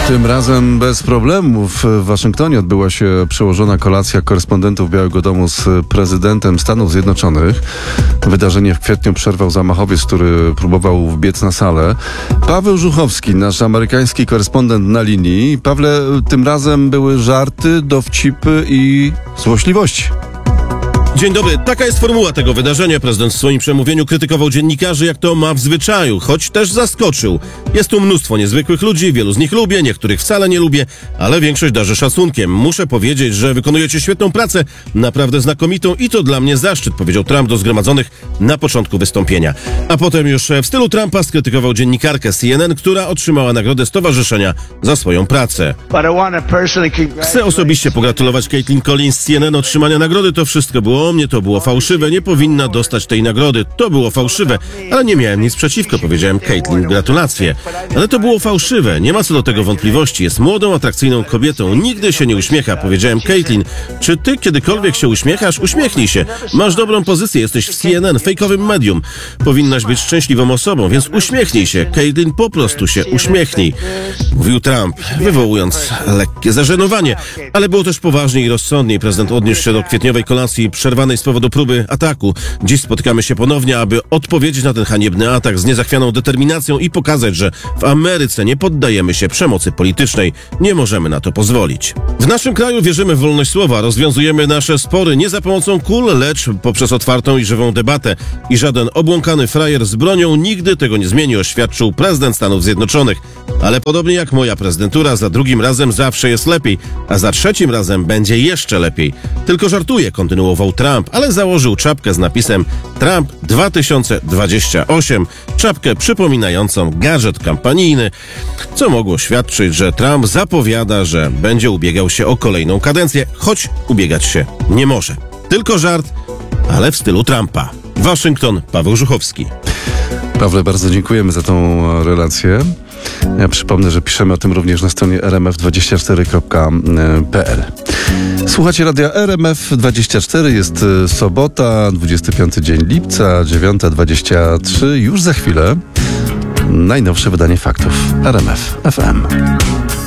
Tym razem bez problemów w Waszyngtonie odbyła się przełożona kolacja korespondentów Białego Domu z prezydentem Stanów Zjednoczonych. Wydarzenie w kwietniu przerwał zamachowiec, który próbował wbiec na salę. Paweł Żuchowski, nasz amerykański korespondent na linii. Pawle, tym razem były żarty, dowcipy i złośliwości. Dzień dobry. Taka jest formuła tego wydarzenia. Prezydent w swoim przemówieniu krytykował dziennikarzy, jak to ma w zwyczaju, choć też zaskoczył. Jest tu mnóstwo niezwykłych ludzi, wielu z nich lubię, niektórych wcale nie lubię, ale większość darzę szacunkiem. Muszę powiedzieć, że wykonujecie świetną pracę, naprawdę znakomitą i to dla mnie zaszczyt, powiedział Trump do zgromadzonych na początku wystąpienia. A potem już w stylu Trumpa skrytykował dziennikarkę CNN, która otrzymała nagrodę stowarzyszenia za swoją pracę. Chcę osobiście pogratulować Caitlin Collins z CNN otrzymania nagrody. To wszystko było o mnie, to było fałszywe, nie powinna dostać tej nagrody. To było fałszywe, ale nie miałem nic przeciwko, powiedziałem Caitlin, gratulacje. Ale to było fałszywe, nie ma co do tego wątpliwości. Jest młodą, atrakcyjną kobietą, nigdy się nie uśmiecha, powiedziałem Caitlin. Czy ty kiedykolwiek się uśmiechasz? Uśmiechnij się. Masz dobrą pozycję, jesteś w CNN, fejkowym medium. Powinnaś być szczęśliwą osobą, więc uśmiechnij się. Caitlin, po prostu się uśmiechnij, mówił Trump, wywołując lekkie zażenowanie. Ale było też poważnie i rozsądnie. Prezydent odniósł się do kwietniowej kolacji przerwanej z powodu próby ataku. Dziś spotykamy się ponownie, aby odpowiedzieć na ten haniebny atak z niezachwianą determinacją i pokazać, że w Ameryce nie poddajemy się przemocy politycznej. Nie możemy na to pozwolić. W naszym kraju wierzymy w wolność słowa. Rozwiązujemy nasze spory nie za pomocą kul, lecz poprzez otwartą i żywą debatę. I żaden obłąkany frajer z bronią nigdy tego nie zmieni, oświadczył prezydent Stanów Zjednoczonych. Ale podobnie jak moja prezydentura, za drugim razem zawsze jest lepiej, a za trzecim razem będzie jeszcze lepiej. Tylko żartuję, kontynuował Trump, ale założył czapkę z napisem Trump 2028, czapkę przypominającą gadżet kampanijny, co mogło świadczyć, że Trump zapowiada, że będzie ubiegał się o kolejną kadencję, choć ubiegać się nie może. Tylko żart, ale w stylu Trumpa. Waszyngton, Paweł Żuchowski. Pawle, bardzo dziękujemy za tą relację. Ja przypomnę, że piszemy o tym również na stronie rmf24.pl. Słuchacie radia RMF24, jest sobota, 25 dzień lipca, 9:23. Już za chwilę najnowsze wydanie faktów RMF FM.